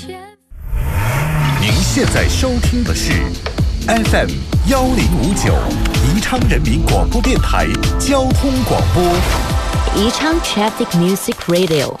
您现在收听的是 FM 1059宜昌人民广播电台交通广播。 宜昌 Traffic Music Radio。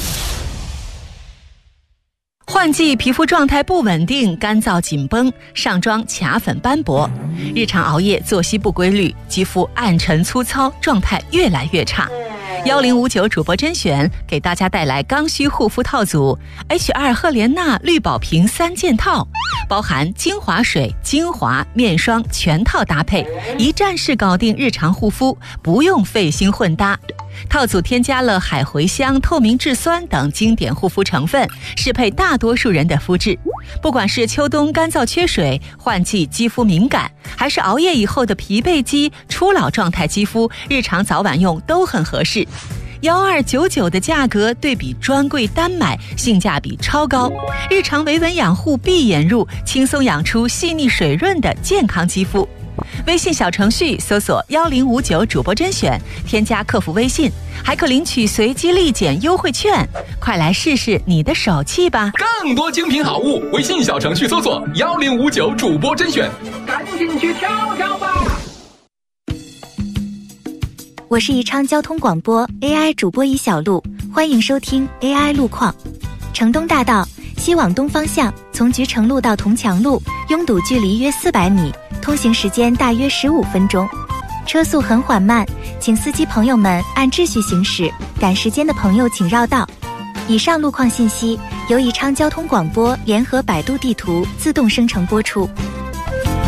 换季皮肤状态不稳定，干燥紧绷，上妆卡粉斑驳，日常熬夜作息不规律，肌肤暗沉粗糙，状态越来越差。1059主播甄选给大家带来刚需护肤套组 H2 赫莲娜绿宝瓶3件套，包含精华水、精华、面霜全套搭配，一站式搞定日常护肤，不用费心混搭。套组添加了海茴香、透明质酸等经典护肤成分，适配大多数人的肤质。不管是秋冬干燥缺水、换季肌肤敏感，还是熬夜以后的疲惫肌、初老状态肌肤，日常早晚用都很合适。1299的价格对比专柜单买，性价比超高，日常维稳养护闭眼入，轻松养出细腻水润的健康肌肤。微信小程序搜索1059主播甄选，添加客服微信，还可领取随机立减优惠券，快来试试你的手气吧！ 更多精品好物，微信小程序搜索1059主播甄选，赶紧去挑挑吧！ 我是宜昌交通广播 AI 主播一小璐，欢迎收听 AI 路况。城东大道西往东方向，从菊城路到铜墙路，拥堵距离约400米，通行时间大约15分钟，车速很缓慢，请司机朋友们按秩序行驶，赶时间的朋友请绕道。以上路况信息由宜昌交通广播联合百度地图自动生成播出。